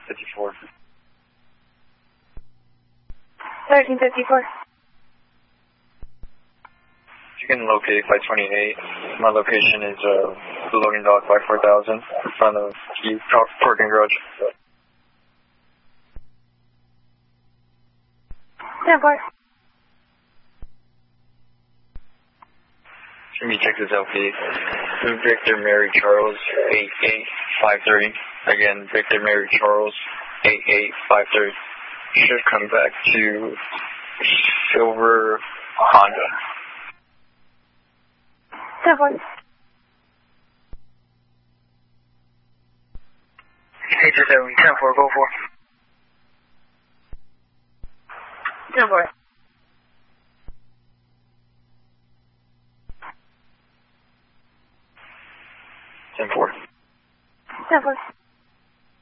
1354. 1354. You can locate Flight 28. My location is the loading dock by 4000 in front of the parking garage. 10-4. Jimmy, check this LP. Victor Mary Charles 8853. Again, Victor Mary Charles 8853. Should come back to Silver Honda. 10-4. 827, 10-4, go for. 10-4. 10-4. 10-4.